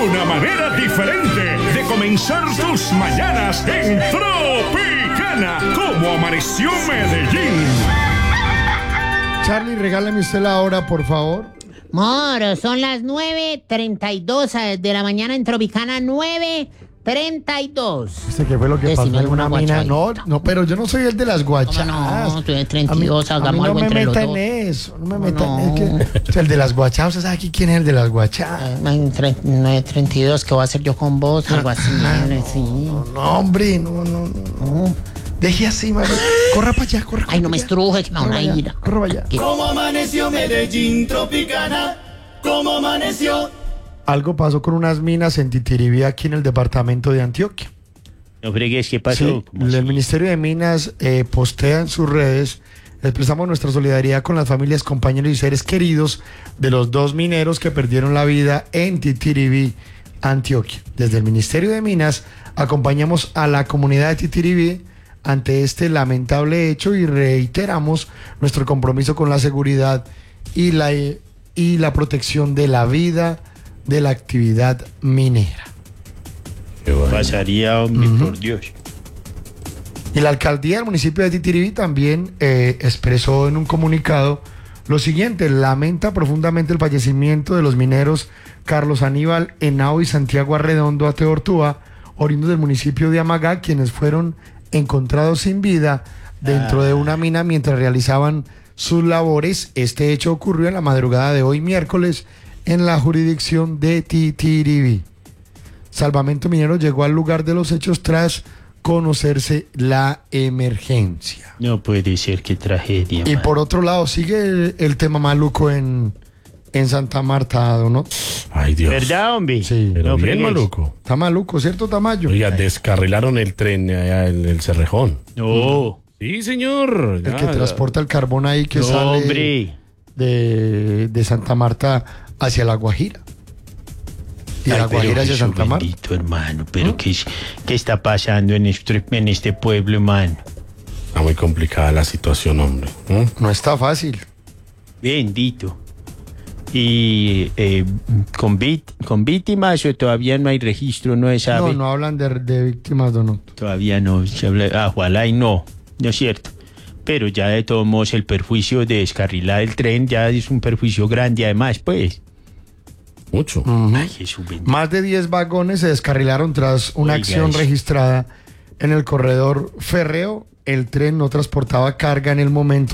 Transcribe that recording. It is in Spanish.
una manera diferente de comenzar tus mañanas en Tropicana. ¿Cómo amaneció Medellín? Charlie, regálame usted la hora, por favor. Moro, son las 9:32 de la mañana en Tropicana, 9:32. ¿Qué fue lo que pasó en una mina? No, No, pero yo no soy el de las guachadas. no, tú eres 32, hagamos algo entre los dos. No me metan en eso, no me metan en eso. El de las guachadas, ¿usted sabe aquí quién es el de las guachadas? 9:32, ¿qué voy a hacer yo con vos? Algo así, sí. No, hombre, no. Deje así, mami. Corra para allá, corra. Ay, no me estruje, que me da una ira. Corra para allá. ¿Cómo amaneció Medellín, Tropicana? ¿Cómo amaneció? Algo pasó con unas minas en Titiribí, aquí en el departamento de Antioquia. No fregues, ¿qué pasó? Sí, ¿Cómo el así? Ministerio de Minas postea en sus redes: expresamos nuestra solidaridad con las familias, compañeros y seres queridos de los 2 mineros que perdieron la vida en Titiribí, Antioquia. Desde el Ministerio de Minas acompañamos a la comunidad de Titiribí ante este lamentable hecho y reiteramos nuestro compromiso con la seguridad y la protección de la vida de la actividad minera. Pasaría, hombre, por Dios. Y la alcaldía del municipio de Titiribí también expresó en un comunicado lo siguiente: lamenta profundamente el fallecimiento de los mineros Carlos Aníbal Henao y Santiago Arredondo Ateortúa, oriundos del municipio de Amagá, quienes fueron encontrados sin vida dentro de una mina mientras realizaban sus labores. Este hecho ocurrió en la madrugada de hoy miércoles en la jurisdicción de Titiribí. Salvamento Minero llegó al lugar de los hechos tras conocerse la emergencia. No puede ser, qué tragedia. Y man. por otro lado, sigue el tema maluco en Santa Marta, ¿no? Ay, Dios. ¿Verdad, hombre? Sí. Pero No bien fregues. maluco. Está maluco, ¿cierto, Tamayo? Oiga, descarrilaron el tren allá en el Cerrejón. No, Sí, señor. El que transporta el carbón ahí que no, sale hombre. de Santa Marta hacia La Guajira. Y de Ay, La pero Guajira hacia Jesús Santa Marta. bendito, hermano, pero ¿qué está pasando en este pueblo, hermano? Está muy complicada la situación, hombre. No está fácil. Bendito. Y con víctimas o todavía no hay registro, no se sabe. No hablan de víctimas, no. Todavía no se habla, ojalá y no es cierto. Pero ya de todos modos el perjuicio de descarrilar el tren ya es un perjuicio grande además, pues. Mucho. Ay, Jesús bendito. Más de 10 vagones se descarrilaron tras una Oiga, acción eso. registrada en el corredor férreo. El tren no transportaba carga en el momento